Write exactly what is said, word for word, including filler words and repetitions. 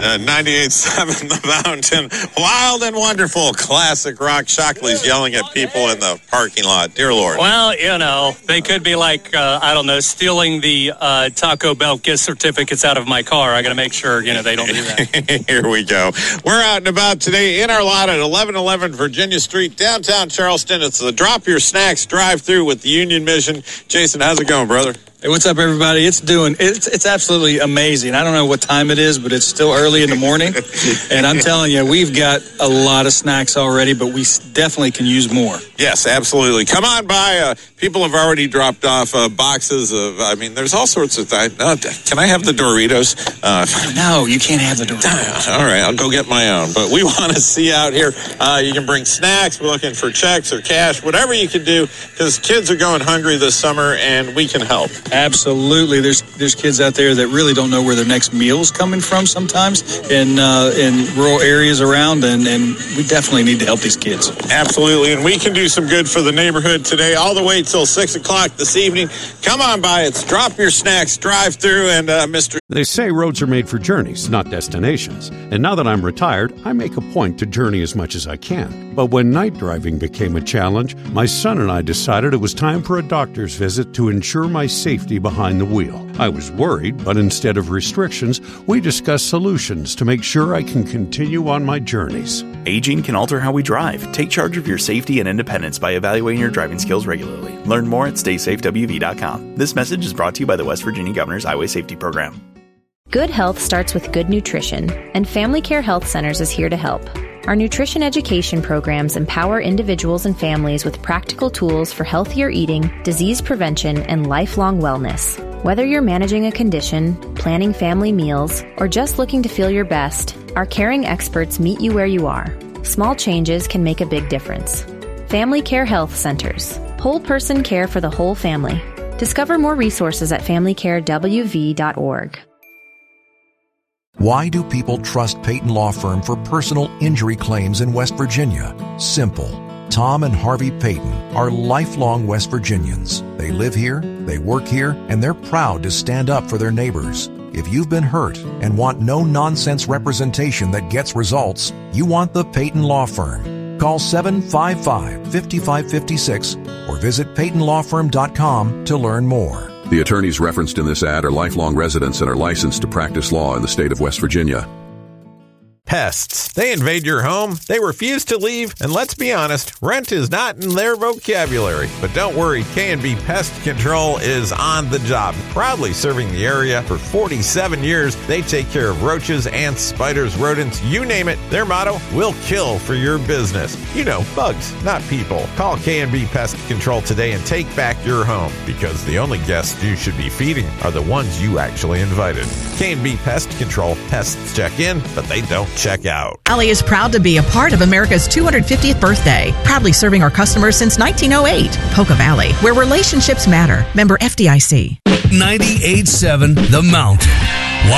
Uh, ninety-eight point seven The Mountain. Wild and wonderful classic rock. Shockley's yelling at people in the parking lot. Dear Lord. Well, you know, they could be like, uh, I don't know, stealing the uh, Taco Bell gift certificates out of my car. I got to make sure, you know, they don't do that. Here we go. We're out and about today in our lot at eleven eleven Virginia Street, downtown Charleston. It's the Drop Your Snacks drive-through with the Union Mission. Jason, how's it going, brother? Hey, what's up, everybody? It's doing, it's it's absolutely amazing. I don't know what time it is, but it's still early in the morning. And I'm telling you, we've got a lot of snacks already, but we definitely can use more. Yes, absolutely. Come on by. Uh, people have already dropped off uh, boxes of, I mean, there's all sorts of things. Uh, can I have the Doritos? Uh, no, you can't have the Doritos. All right, I'll go get my own. But we want to see out here. Uh, you can bring snacks. We're looking for checks or cash, whatever you can do, because kids are going hungry this summer, and we can help. Absolutely. There's there's kids out there that really don't know where their next meal's coming from sometimes in uh, in rural areas around, and, and we definitely need to help these kids. Absolutely, and we can do some good for the neighborhood today, all the way till six o'clock this evening. Come on by. It's Drop Your Snacks drive-through, and uh, Mister They say roads are made for journeys, not destinations. And now that I'm retired, I make a point to journey as much as I can. But when night driving became a challenge, my son and I decided it was time for a doctor's visit to ensure my safety behind the wheel. I was worried, but instead of restrictions, we discussed solutions to make sure I can continue on my journeys. Aging can alter how we drive. Take charge of your safety and independence by evaluating your driving skills regularly. Learn more at stay safe w v dot com. This message is brought to you by the West Virginia Governor's Highway Safety Program. Good health starts with good nutrition, and Family Care Health Centers is here to help. Our nutrition education programs empower individuals and families with practical tools for healthier eating, disease prevention, and lifelong wellness. Whether you're managing a condition, planning family meals, or just looking to feel your best, our caring experts meet you where you are. Small changes can make a big difference. Family Care Health Centers. Whole person care for the whole family. Discover more resources at family care w v dot org. Why do people trust Peyton Law Firm for personal injury claims in West Virginia? Simple. Tom and Harvey Peyton are lifelong West Virginians. They live here, they work here, and they're proud to stand up for their neighbors. If you've been hurt and want no-nonsense representation that gets results, you want the Peyton Law Firm. Call seven five five, five five five six or visit peyton law firm dot com to learn more. The attorneys referenced in this ad are lifelong residents and are licensed to practice law in the state of West Virginia. Pests. They invade your home, they refuse to leave, and let's be honest, rent is not in their vocabulary. But don't worry, K and B Pest Control is on the job. Proudly serving the area for forty-seven years, they take care of roaches, ants, spiders, rodents, you name it. Their motto, we'll kill for your business. You know, bugs, not people. Call K and B Pest Control today and take back your home, because the only guests you should be feeding are the ones you actually invited. K and B Pest Control. Pests check in, but they don't check out. Valley is proud to be a part of America's two hundred fiftieth birthday, proudly serving our customers since nineteen oh eight. Poca Valley, where relationships matter. Member F D I C. ninety-eight point seven The Mountain.